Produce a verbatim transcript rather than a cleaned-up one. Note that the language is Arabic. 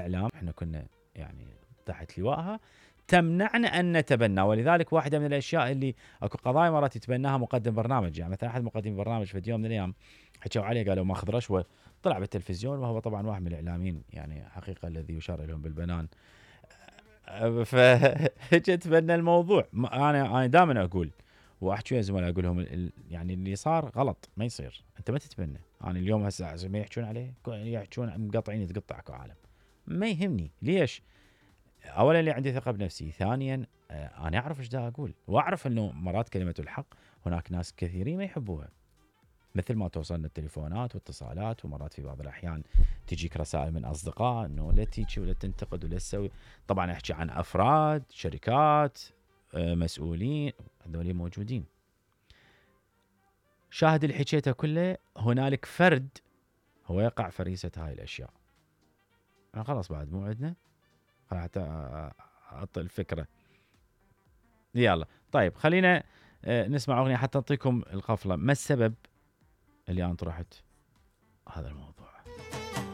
الاعلام احنا كنا يعني تحت لوائها تمنعنا ان نتبنى، ولذلك واحده من الاشياء اللي اكو قضايا مرات يتبناها مقدم برنامج، يعني مثلا احد مقدمين برنامج في يوم من الايام حكوا عليه قالوا ماخذ رشوه، طلع بالتلفزيون وهو طبعا واحد من الاعلاميين يعني حقيقه الذي يشار لهم بالبنان. فهجت تبنى الموضوع. انا انا دائما اقول واحكي ويا زملاء اقول لهم ال- يعني اللي صار غلط ما يصير، انت ما تتبنى. انا اليوم هسه ما يحكون عليه يحكون مقطعين يتقطعك عالم، ما يهمني ليش. اولا اللي عندي ثقه بنفسي، ثانيا آه، انا اعرف ايش دا اقول، واعرف انه مرات كلمه الحق هناك ناس كثيرين ما يحبوها، مثل ما توصلنا التليفونات واتصالات، ومرات في بعض الاحيان تجيك رسائل من اصدقاء انه لا تيجي ولا تنتقد ولا تسوي. طبعا احكي عن افراد شركات آه، مسؤولين هذول موجودين. شاهد اللي حكيته كله هنالك فرد هو يقع فريسه هاي الاشياء. أنا خلاص بعد موعدنا حتى اعطي الفكره. يلا طيب خلينا آه، نسمع اغنيه حتى نعطيكم القفله ما السبب اللي انا طرحت هذا الموضوع.